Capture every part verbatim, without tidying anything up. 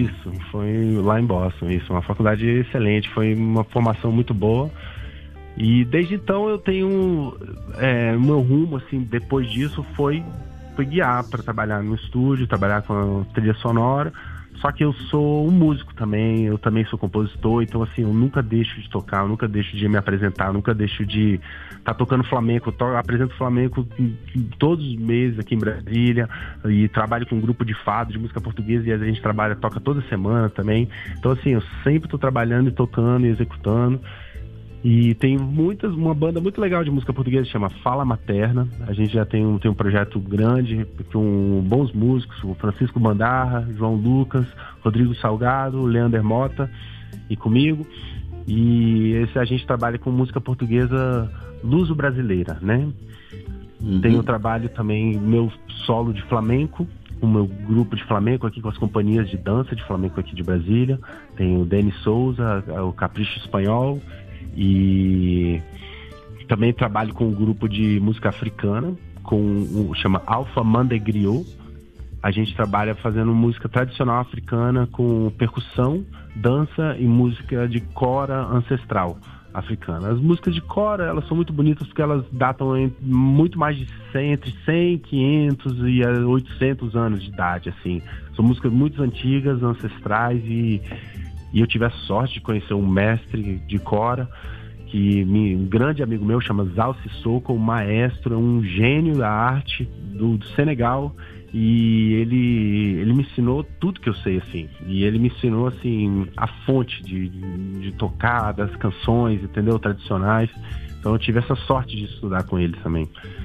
Isso, foi lá em Boston, isso, uma faculdade excelente, foi uma formação muito boa. E desde então eu tenho, é, meu rumo, assim, depois disso foi, foi guiar para trabalhar no estúdio, trabalhar com a trilha sonora. Só que eu sou um músico também, eu também sou compositor, então assim, eu nunca deixo de tocar, eu nunca deixo de me apresentar, eu nunca deixo de estar tá tocando flamenco. Eu, to, eu apresento flamenco todos os meses aqui em Brasília, e trabalho com um grupo de fado, de música portuguesa, e a gente trabalha, toca toda semana também. Então assim, eu sempre estou trabalhando e tocando e executando. E tem muitas, uma banda muito legal de música portuguesa, chama Fala Materna. A gente já tem um, tem um projeto grande com bons músicos, o Francisco Bandarra, João Lucas, Rodrigo Salgado, Leander Mota e comigo. E esse, a gente trabalha com música portuguesa luso-brasileira, né? Uhum. Tem o trabalho também, meu solo de flamenco, o meu grupo de flamenco aqui com as companhias de dança de flamenco aqui de Brasília. Tem o Denis Souza, o Capricho Espanhol. E também trabalho com um grupo de música africana, com um, chama Alpha Mande Griot. A gente trabalha fazendo música tradicional africana com percussão, dança e música de cora ancestral africana. As músicas de cora, elas são muito bonitas porque elas datam em muito mais de cem, entre cem, quinhentos e oitocentos anos de idade, assim. São músicas muito antigas, ancestrais, e E eu tive a sorte de conhecer um mestre de cora, que me, um grande amigo meu, chama Zal Sissoko, um maestro, um gênio da arte do, do Senegal. E ele, ele me ensinou tudo que eu sei, assim. E ele me ensinou, assim, a fonte de, de, de tocar, das canções, entendeu? Tradicionais. Então eu tive essa sorte de estudar com ele também.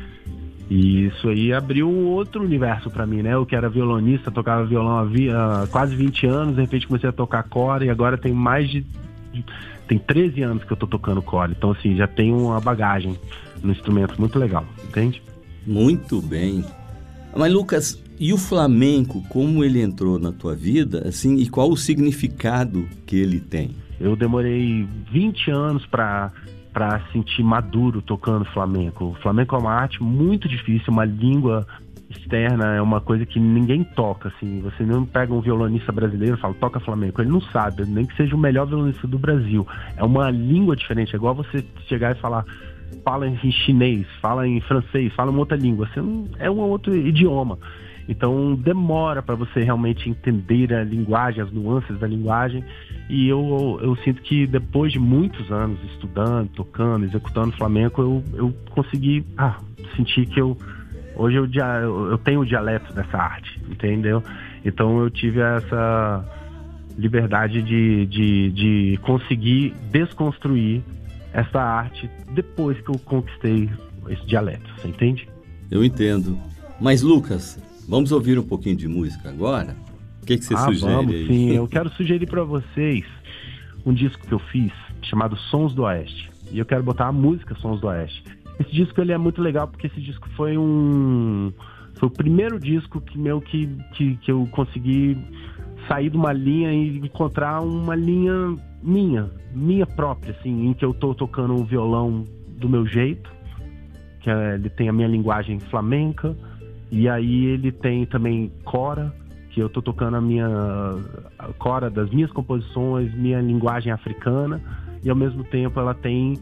E isso aí abriu um outro universo pra mim, né? Eu que era violonista, tocava violão há quase vinte anos, de repente comecei a tocar cora, e agora tem mais de... tem treze anos que eu tô tocando cora. Então, assim, já tenho uma bagagem no instrumento muito legal, entende? Muito bem. Mas, Lucas, e o flamenco, como ele entrou na tua vida, assim, e qual o significado que ele tem? Eu demorei vinte anos pra... para sentir maduro tocando flamenco. O flamenco é uma arte muito difícil, uma língua externa, é uma coisa que ninguém toca, assim. Você não pega um violonista brasileiro e fala, toca flamenco. Ele não sabe, nem que seja o melhor violonista do Brasil. É uma língua diferente, é igual você chegar e falar, fala em chinês, fala em francês, fala uma outra língua. Você não, é um outro idioma. Então demora para você realmente entender a linguagem, as nuances da linguagem. E eu, eu sinto que depois de muitos anos estudando, tocando, executando flamenco, eu, eu consegui ah, sentir que eu hoje eu, eu tenho o dialeto dessa arte, entendeu? Então eu tive essa liberdade de, de, de conseguir desconstruir essa arte depois que eu conquistei esse dialeto, você entende? Eu entendo. Mas, Lucas, vamos ouvir um pouquinho de música agora? O que, que você ah, sugere vamos, aí? Sim, eu quero sugerir para vocês um disco que eu fiz chamado Sons do Oeste. E eu quero botar a música Sons do Oeste. Esse disco ele é muito legal porque esse disco foi um... foi o primeiro disco que, meu, que, que, que eu consegui sair de uma linha e encontrar uma linha minha, minha própria, assim, em que eu tô tocando um violão do meu jeito, que é, ele tem a minha linguagem flamenca, e aí ele tem também cora, que eu tô tocando a minha a cora das minhas composições, minha linguagem africana, e ao mesmo tempo ela tem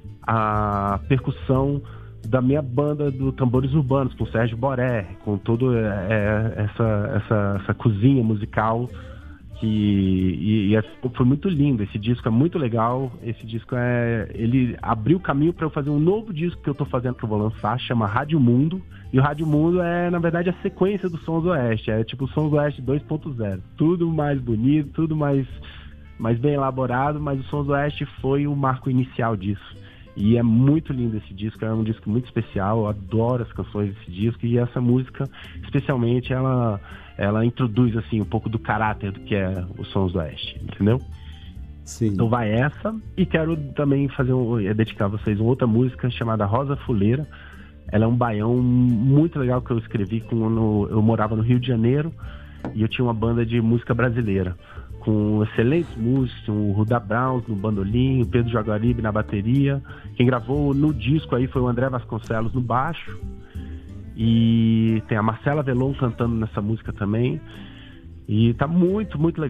a percussão da minha banda do Tambores Urbanos, com o Sérgio Boré, com toda é, essa, essa, essa cozinha musical, que e, e é, foi muito lindo. Esse disco é muito legal. Esse disco é, ele abriu o caminho para eu fazer um novo disco que eu tô fazendo, que eu vou lançar, chama Rádio Mundo. E o Rádio Mundo é, na verdade, a sequência do Sons do Oeste. É tipo o Sons do Oeste dois ponto zero. Tudo mais bonito, tudo mais, mais bem elaborado, mas o Sons do Oeste foi o marco inicial disso. E é muito lindo esse disco, é um disco muito especial, eu adoro as canções desse disco, e essa música, especialmente, ela, ela introduz, assim, um pouco do caráter do que é os Sons do Oeste, entendeu? Sim. Então vai essa, e quero também fazer um, dedicar a vocês uma outra música chamada Rosa Fuleira. Ela é um baião muito legal que eu escrevi quando eu morava no Rio de Janeiro, e eu tinha uma banda de música brasileira, com excelentes músicos, o Ruda Browns no bandolim, o Pedro Jaguaribe na bateria. Quem gravou no disco aí foi o André Vasconcelos no baixo, e tem a Marcela Velon cantando nessa música também, e tá muito, muito legal.